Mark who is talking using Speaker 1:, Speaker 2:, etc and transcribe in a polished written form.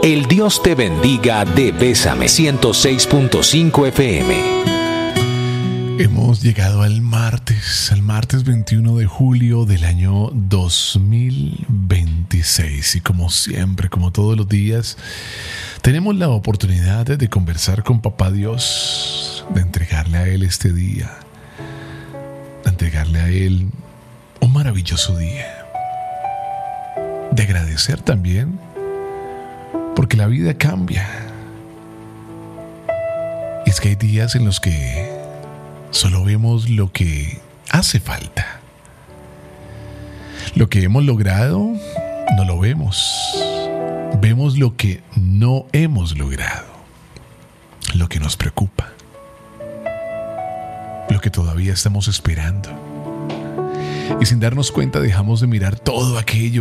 Speaker 1: El Dios te bendiga de Bésame 106.5 FM.
Speaker 2: Hemos llegado al martes 21 de julio del año 2026 y como siempre, como todos los días, tenemos la oportunidad de conversar con Papá Dios, de entregarle a Él este día, de entregarle a Él un maravilloso día, de agradecer también, porque la vida cambia. Y es que hay días en los que solo vemos lo que hace falta. Lo que hemos logrado, no lo vemos. Vemos lo que no hemos logrado. Lo que nos preocupa. Lo que todavía estamos esperando. Y sin darnos cuenta dejamos de mirar todo aquello